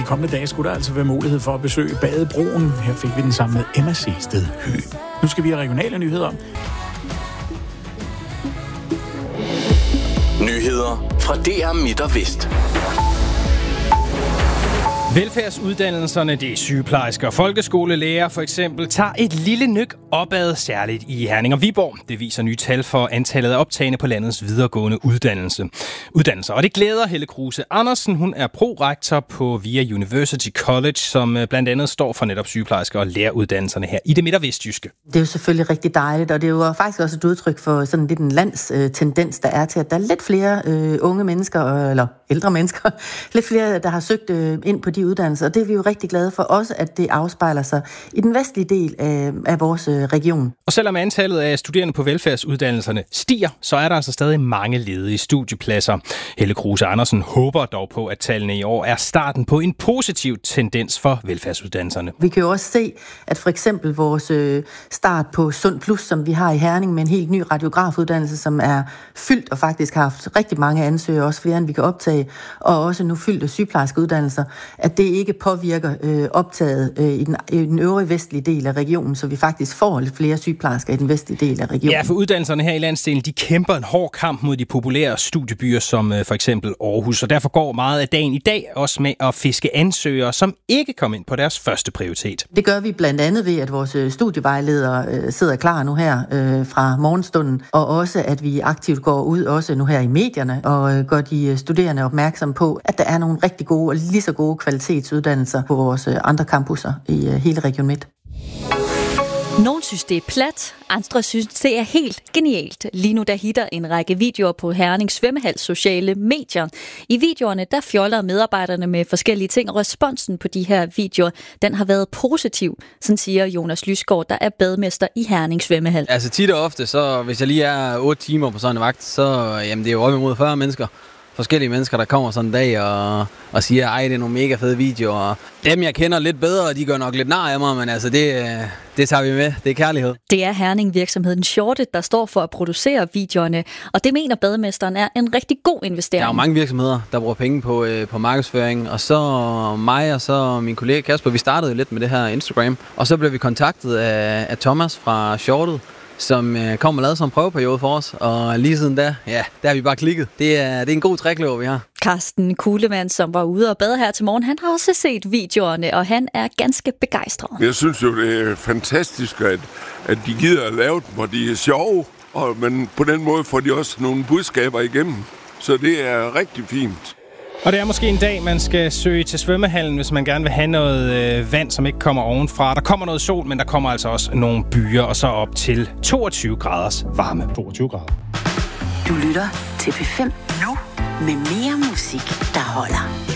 kommende dage skulle der altså være mulighed for at besøge Badebroen. Her fik vi den sammen med Emma Sehsted Høgh. Nu skal vi have regionale nyheder. Nyheder fra DR Midt og Vest. Velfærdsuddannelserne, det er sygeplejersker og folkeskolelærer for eksempel, tager et lille nyk opad, særligt i Herning og Viborg. Det viser nye tal for antallet af optagne på landets videregående uddannelser. Og det glæder Helle Kruse Andersen. Hun er prorektor på VIA University College, som blandt andet står for netop sygeplejersker og læreruddannelserne her i det midt- og vestjyske. Det er jo selvfølgelig rigtig dejligt, og det er jo faktisk også et udtryk for sådan lidt en landstendens, der er til, at der er lidt flere unge mennesker, eller ældre mennesker, lidt flere, der har søgt ind på de uddannelser, og det er vi jo rigtig glade for også, at det afspejler sig i den vestlige del af vores region. Og selvom antallet af studerende på velfærdsuddannelserne stiger, så er der altså stadig mange ledige studiepladser. Helle Kruse Andersen håber dog på, at tallene i år er starten på en positiv tendens for velfærdsuddannelserne. Vi kan jo også se, at for eksempel vores start på Sund Plus, som vi har i Herning med en helt ny radiografuddannelse, som er fyldt og faktisk har haft rigtig mange ansøgere, også flere end vi kan optage, og også nu fyldte sygeplejerskeuddannelser, at det ikke påvirker optaget i den øvrige vestlige del af regionen, så vi faktisk får lidt flere sygeplejersker i den vestlige del af regionen. Ja, for uddannelserne her i landsdelen, de kæmper en hård kamp mod de populære studiebyer, som for eksempel Aarhus, og derfor går meget af dagen i dag også med at fiske ansøgere, som ikke kom ind på deres første prioritet. Det gør vi blandt andet ved, at vores studievejledere sidder klar nu her fra morgenstunden, og også at vi aktivt går ud også nu her i medierne og gør de studerende opmærksom på, at der er nogle rigtig gode og lige så gode kvalitetsuddannelser på vores andre campusser i hele Region Midt. Nogle synes, det er plat, andre synes, det er helt genialt. Lige nu der hitter en række videoer på Herning Svømmehals sociale medier. I videoerne der fjoller medarbejderne med forskellige ting, og responsen på de her videoer, den har været positiv, sådan siger Jonas Lysgaard, der er bademester i Herning Svømmehal. Altså tit og ofte, så hvis jeg lige er 8 timer på sådan en vagt, så jamen, det er jo op imod 40 mennesker. Forskellige mennesker, der kommer sådan en dag og siger, ej, det er nogle mega fede videoer. Dem, jeg kender lidt bedre, de gør nok lidt nar af mig, men altså, det tager vi med. Det er kærlighed. Det er Herning-virksomheden Shortet, der står for at producere videoerne, og det mener bademesteren er en rigtig god investering. Der er jo mange virksomheder, der bruger penge på markedsføring, og så mig og så min kollega Kasper, vi startede lidt med det her Instagram, og så blev vi kontaktet af Thomas fra Shortet, som kom og lavede sådan en prøveperiode for os, og lige siden da, ja, der har vi bare klikket. Det er en god trækløver, vi har. Carsten Kuhlmann, som var ude og bade her til morgen, han har også set videoerne, og han er ganske begejstret. Jeg synes jo, det er fantastisk, at de gider at lave dem, og de er sjove, men på den måde får de også nogle budskaber igennem. Så det er rigtig fint. Og det er måske en dag, man skal søge til svømmehallen, hvis man gerne vil have noget vand, som ikke kommer ovenfra. Der kommer noget sol, men der kommer altså også nogle byer, og så op til 22 graders varme. 22 grader. Du lytter til P5 nu med mere musik, der holder.